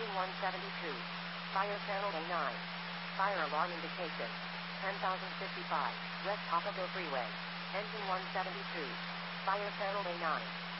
Ending 172. Fire channel A9. Fire alarm indication. 10,055. West Papago Freeway. Engine 172. Fire channel A9.